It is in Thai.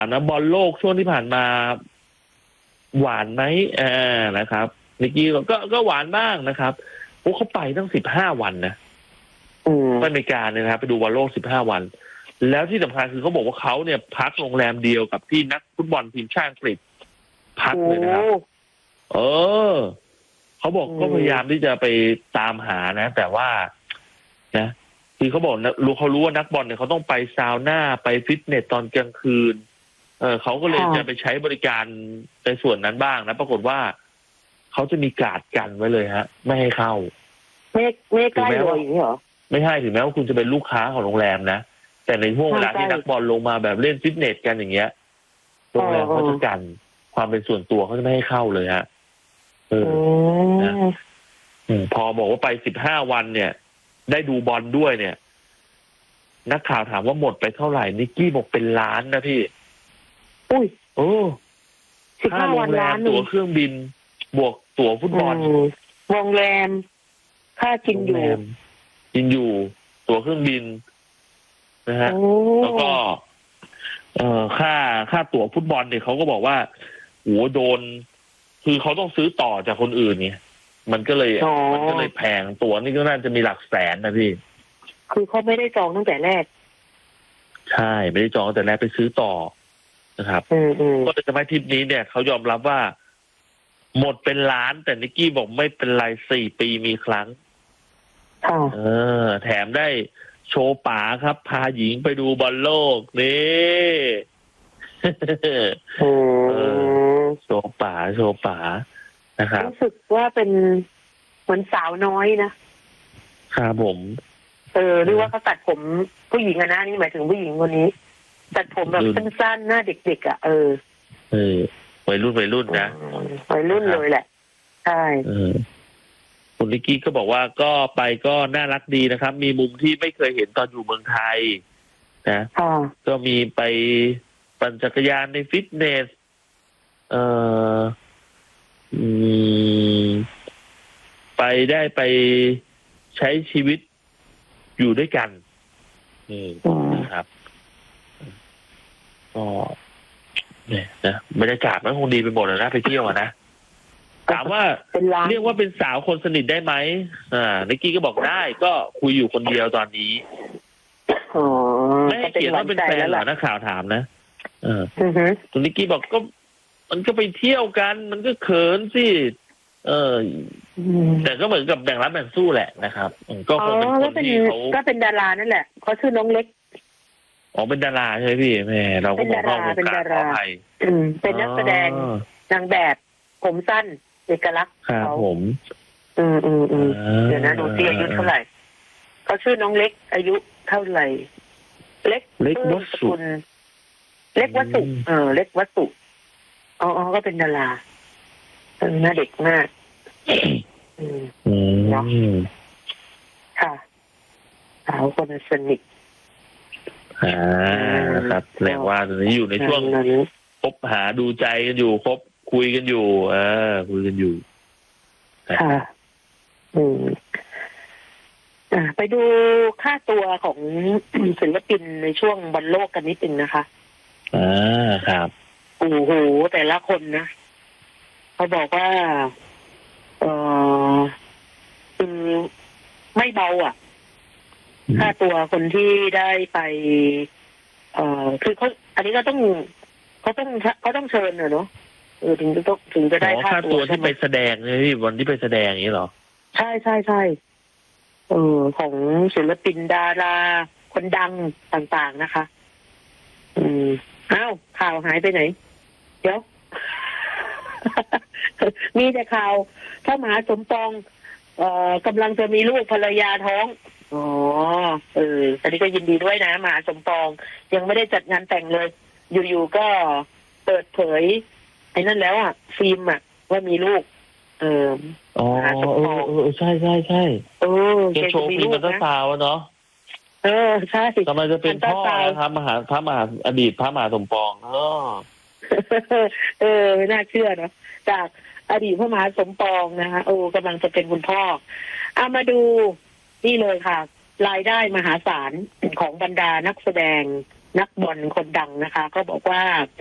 นะบอลโลกช่วงที่ผ่านมาหวานไหมนะครับนิกกี้ก็หวานบ้างนะครับโอ้เขาไปตั้ง15 วันนะไปอเมริกาเนี่ยนะครับไปดูบอลโลก15 วันแล้วที่สำคัญคือเขาบอกว่าเขาเนี่ยพักโรงแรมเดียวกับที่นักฟุตบอลทีมชาติอังกฤษพักเลยนะครับเขาบอกก็พยายามที่จะไปตามหานะแต่ว่านะคือเขาบอกเขารู้ว่านักบอลเนี่ยเขาต้องไปซาวน่าไปฟิตเนสตอนกลางคืนเขาก็เลยจะไปใช้บริการในส่วนนั้นบ้างนะปรากฏว่าเขาจะมีการ์ดกันไว้เลยฮะไม่ให้เข้าไม่ใกล้เลยเหรอไม่ให้ถึงแม้ว่าคุณจะเป็นลูกค้าของโรงแรมนะแต่ในช่วงเวลาที่นักบอลลงมาแบบเล่นฟิตเนสกันอย่างเงี้ยโรงแรมเขาจะกันความเป็นส่วนตัวเขาจะไม่ให้เข้าเลยฮะนะพอบอกว่าไป15 วันเนี่ยได้ดูบอลด้วยเนี่ยนักข่าวถามว่าหมดไปเท่าไหร่นิกกี้บอกเป็นล้านนะพี่ค่าโรงแรมตั๋วเครื่องบินบวกตั๋วฟุตบอลโรงแรมค่ากินอยู่ตั๋วเครื่องบินนะฮะแล้วก็ค่าตั๋วฟุตบอลเนี่ยเขาก็บอกว่าโหโดนคือเขาต้องซื้อต่อจากคนอื่นเนี่ยมันก็เลยแพงตั๋วนี่ก็น่าจะมีหลักแสนนะพี่คือเขาไม่ได้จองตั้งแต่แรกใช่ไม่ได้จองตั้งแต่แรกไปซื้อต่อนะครับก็เลยทำให้ทริปนี้เนี่ยเขายอมรับว่าหมดเป็นล้านแต่นิกกี้บอกไม่เป็นไร4 ปีมีครั้งแถมได้โชว์ป๋าครับพาหญิงไปดูบอลโลกนี่โชว์ป๋านะครับรู้สึกว่าเป็นเหมือนสาวน้อยนะครับผมหรือว่าเขาตัดผมผู้หญิงนะนี่หมายถึงผู้หญิงคนนี้ตัดผมแบบสั้นๆหน้าเด็กๆวัยรุ่นนะวัยรุ่นเลยแหละใช่คุณนิกกี้ก็บอกว่าก็ไปก็น่ารักดีนะครับมีมุมที่ไม่เคยเห็นตอนอยู่เมืองไทยนะก็มีไปปั่นจักรยานในฟิตเนสไปใช้ชีวิตอยู่ด้วยกันนะครับก็เนี่ยนะบรรยากาศมันคงดีไปหมดเลยนะไปเที่ยวนะถามว่าเรียกว่าเป็นสาวคนสนิทได้ไหมนิกกี้ก็บอกได้ก็คุยอยู่คนเดียวตอนนี้ไม่ให้เขียนว่าเป็นแฟนหรอนักข่าวถามนะคุณนิกกี้บอกก็มันก็ไปเที่ยวกันมันก็เขินสิแต่ก็เหมือนกับแบ่งรับแบ่งสู้แหละนะครับก็คงเป็นคนที่เขาก็เป็นดารานั่นแหละเขาชื่อน้องเล็กเป็นดาราใช่ไหมพี่แม่เราก็บอกเราเป็นดาราเป็นนักแสดงนางแบบผมสั้นเอกลักษณ์เขาผมเดี๋ยวนะดูสิอายุเท่าไหร่เขาชื่อน้องเล็กอายุเท่าไหร่เล็กวัสสุเล็กวัสสุเล็กวัสสุก็เป็นดาราหน้าเด็กมากเนาะค่ะสาวคนสนิทครับแปลว่าตอนนี้อยู่ในช่วงคบหาดูใจกันอยู่คบคุยกันอยู่คุยกันอยู่ค่ะไปดูค่าตัวของศิลปินในช่วงบอลโลกกันนิดนึงนะคะครับโอ้โหแต่ละคนนะเขาบอกว่าคือไม่เบาค่าตัวคนที่ได้ไปคือเขาอันนี้ก็เขาต้องเชิญเนาะถึงจะได้ค่าตัวที่ไปแสดงเลยพี่วันที่ไปแสดงอย่างนี้เหรอใช่ของศิลปินดาราคนดังต่างๆนะคะข่าวหายไปไหนเดี๋ยว มีแต่ข่าวพระมหาสมปองกำลังจะมีลูกภรรยาท้องอันนี้ก็ยินดีด้วยนะมหาสมปองยังไม่ได้จัดงานแต่งเลยอยู่ๆก็เปิดเผยไอ้นั่นแล้วฟิล์มว่ามีลูกมหาสมปองใช่จะโชว์ฟิล์มมันสาวเนาะใช่กำลังจะเป็นพ่อนะครับพระมหาอดีตพระมหาสมปองไม่น่าเชื่อเนาะจากอดีตพระมหาสมปองนะคะกำลังจะเป็นคุณพ่อเอามาดูนี่เลยค่ะรายได้มหาศาลของบรรดานักแสดงนักบอลคนดังนะคะ ก็บอกว่า